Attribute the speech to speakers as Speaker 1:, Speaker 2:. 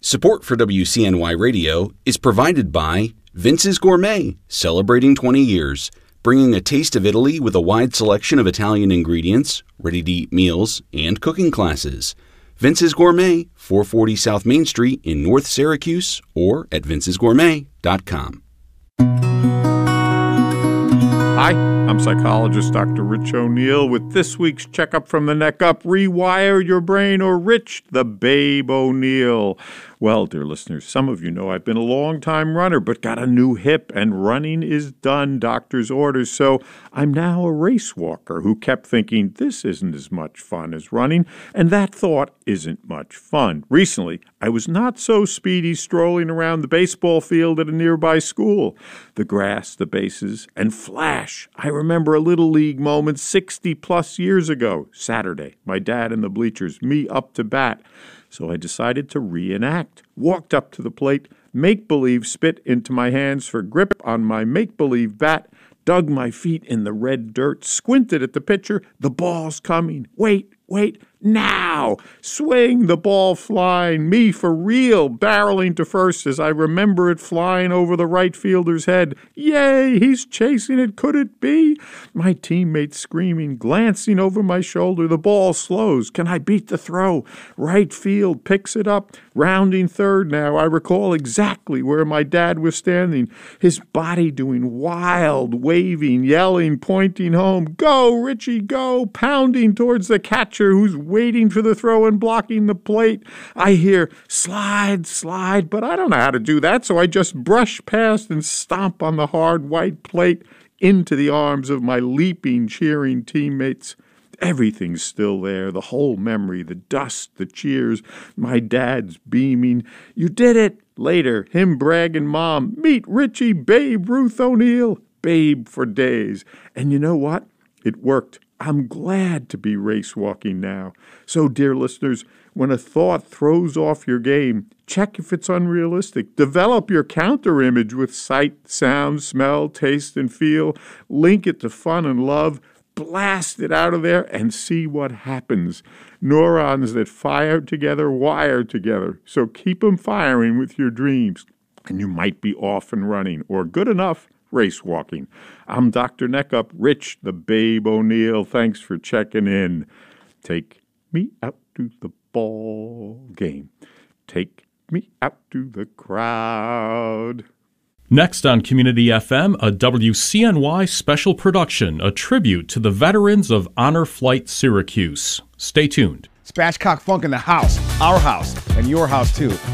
Speaker 1: Support for WCNY Radio is provided by Vince's Gourmet, celebrating 20 years, bringing a taste of Italy with a wide selection of Italian ingredients, ready-to-eat meals, and cooking classes. Vince's Gourmet, 440 South Main Street in North Syracuse, or at vincesgourmet.com.
Speaker 2: Hi, I'm psychologist Dr. Rich O'Neill with this week's Checkup from the Neck Up, Rewire Your Brain, or Rich the Babe O'Neill. Well, dear listeners, some of you know I've been a long-time runner, but got a new hip, and running is done, doctor's orders. So I'm now a race walker who kept thinking this isn't as much fun as running, and that thought isn't much fun. Recently, I was not so speedy strolling around the baseball field at a nearby school. The grass, the bases, and flash. I remember a Little League moment 60-plus years ago. Saturday, my dad in the bleachers, me up to bat. So I decided to reenact. Walked up to the plate, make-believe spit into my hands for grip on my make-believe bat, dug my feet in the red dirt, squinted at the pitcher. The ball's coming. Wait, now! Swing, the ball flying, me for real, barreling to first as I remember it flying over the right fielder's head. Yay, he's chasing it, could it be? My teammate screaming, glancing over my shoulder. The ball slows. Can I beat the throw? Right field picks it up, rounding third now. I recall exactly where my dad was standing, his body doing wild, waving, yelling, pointing home. Go, Richie, go! Pounding towards the catcher who's waiting for the throw and blocking the plate. I hear, slide, but I don't know how to do that, so I just brush past and stomp on the hard white plate into the arms of my leaping, cheering teammates. Everything's still there, the whole memory, the dust, the cheers, my dad's beaming. You did it! Later, him bragging, Mom, meet Richie Babe Ruth O'Neill. Babe for days. And you know what? It worked. I'm glad to be race walking now. So, dear listeners, when a thought throws off your game, check if it's unrealistic. Develop your counter image with sight, sound, smell, taste, and feel. Link it to fun and love. Blast it out of there and see what happens. Neurons that fire together wire together. So keep them firing with your dreams. And you might be off and running, or good enough, race walking. I'm Dr. Neckup, Rich the Babe O'Neill. Thanks for checking in. Take me out to the ball game. Take me out to the crowd.
Speaker 3: Next on Community FM, a WCNY special production, a tribute to the veterans of Honor Flight Syracuse. Stay tuned.
Speaker 4: Spatchcock Funk in the house, our house, and your house too.